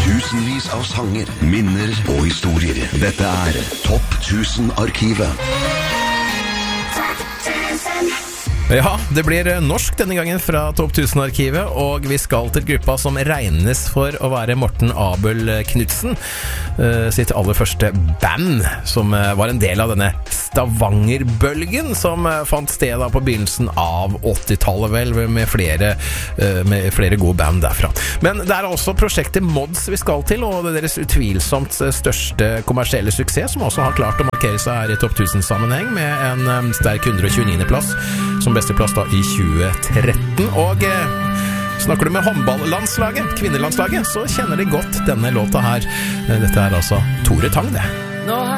Tusenvis av sanger, minner og historier. Dette Topp 1000-arkivet. Ja, det blir norsk denne gangen fra Topp 1000-arkivet, og vi skal til gruppa som regnes for å være Morten Abel Knudsen sitt aller første band, som var en del av denne Stavanger-bølgen som fant sted på begynnelsen av 80-tallet vel, med flere gode band derfra. Men det også prosjektet Mods vi skal til, og det deres utvilsomt største kommersielle suksess, som også har klart å markere seg her i Topp 1000-sammenheng med en sterk 129. plass som beste plass da i 2013. Og snakker du med håndballandslaget, kvinnelandslaget, så kjenner de godt denne låta her. Dette altså Tore Tang, det. Nå